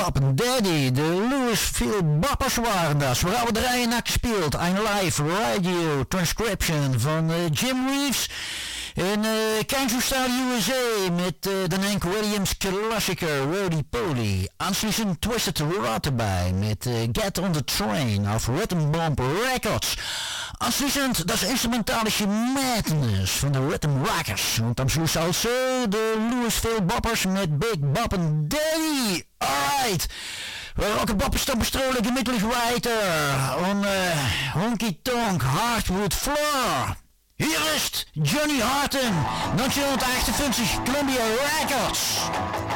Bob Daddy, de Louisville Boppers waren dat. We hebben draaien naar gespeeld. Een live radio transcription van Jim Reeves in Kansas Style USA met de Hank Williams klassieker Roly Poly. Anschließend Twisted Rod erbij met Get on the Train of Rhythm Bomb Records. Anschließend das instrumentalische Madness van de Rhythm Rockers. Und am Schluss also de Louisville Boppers met Big Bob and Daddy. Alright. We rocken Boppers dan bestrollen gemütlich weiter. Und Honky Tonk Hardwood Floor. Hier ist Johnny Harton, 1958 Columbia Records.